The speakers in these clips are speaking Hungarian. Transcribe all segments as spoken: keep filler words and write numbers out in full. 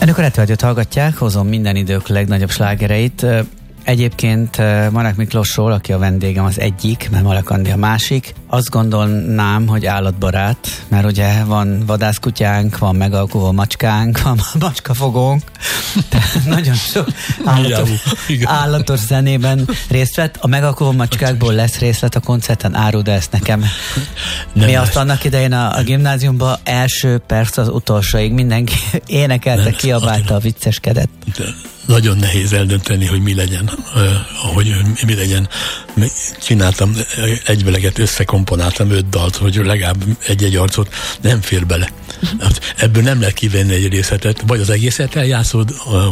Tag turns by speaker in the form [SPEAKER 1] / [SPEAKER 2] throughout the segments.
[SPEAKER 1] Önök a Retro hallgatják, hozom minden idők legnagyobb slágereit. Egyébként Marek Miklósról, aki a vendégem, az egyik, mert Marek Andi a másik. Azt gondolnám, hogy állatbarát, mert ugye van vadászkutyánk, van megalkuvó macskánk, van macskafogónk, tehát nagyon sok állatos, állatos zenében részt vett. A megalkuvó macskákból lesz részlet a koncerten, áruld ezt nekem. Nem Mi lesz. Azt annak idején a, a gimnáziumban első perc az utolsóig mindenki énekelte, kiabálta, a vicceskedett.
[SPEAKER 2] De nagyon nehéz eldönteni, hogy mi legyen, hogy mi legyen. Csináltam egyveleget, összekomponáltam öt dalt, hogy legalább egy-egy arcot, nem fér bele. Ebből nem lehet kivenni egy részletet, vagy az egészet eljátszod,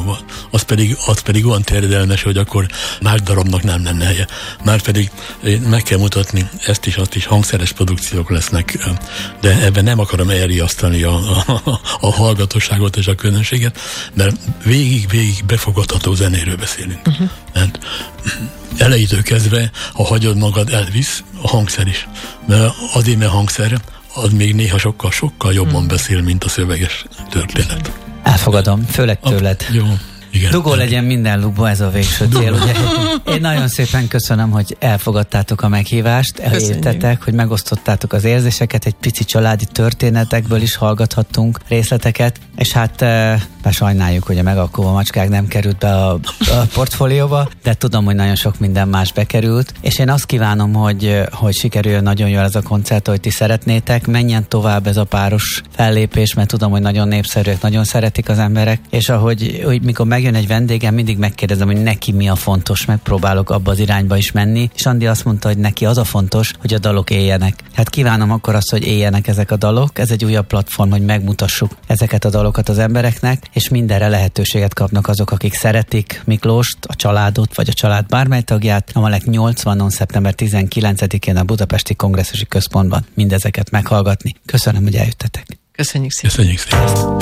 [SPEAKER 2] az pedig, az pedig olyan terjedelmes, hogy akkor más darabnak nem lenne helye. Már pedig meg kell mutatni, ezt is, azt is hangszeres produkciók lesznek, de ebben nem akarom elriasztani a, a, a hallgatóságot és a közönséget, mert végig-végig befogadható zenéről beszélünk. Uh-huh. Mert elejétől kezdve, ha hagyod magad, elvisz a hangszer is. Mert azért, mert hangszer, az még néha sokkal-sokkal jobban hmm. beszél, mint a szöveges történet.
[SPEAKER 1] Elfogadom, főleg tőled.
[SPEAKER 2] A, jó, igen.
[SPEAKER 1] Dugó igen. Legyen minden lukba, ez a végső cél. Ugye? Én nagyon szépen köszönöm, hogy elfogadtátok a meghívást, elértetek, hogy megosztottátok az érzéseket, egy pici családi történetekből is hallgathattunk részleteket, és hát bár sajnáljuk, hogy a megalkuvó macskák nem került be a, a portfólióba, de tudom, hogy nagyon sok minden más bekerült, és én azt kívánom, hogy, hogy sikerüljön nagyon jól ez a koncert, hogy ti szeretnétek, menjen tovább ez a páros fellépés, mert tudom, hogy nagyon népszerűek, nagyon szeretik az emberek, és ahogy hogy mikor megjön egy vendégem, mindig megkérdezem, hogy neki mi a fontos, megpróbálok abba az irányba is menni, és Andi azt mondta, hogy neki az a fontos, hogy a dalok éljenek. Hát kívánom akkor azt, hogy éljenek ezek a dalok, ez egy újabb platform, hogy megmutassuk ezeket a dalokat az embereknek, és mindenre lehetőséget kapnak azok, akik szeretik Miklóst, a családot, vagy a család bármely tagját. A Malek nyolcvanon szeptember tizenkilencedikén a Budapesti Kongresszusi Központban mindezeket meghallgatni. Köszönöm, hogy eljöttetek.
[SPEAKER 3] Köszönjük szépen.
[SPEAKER 2] Köszönjük szépen.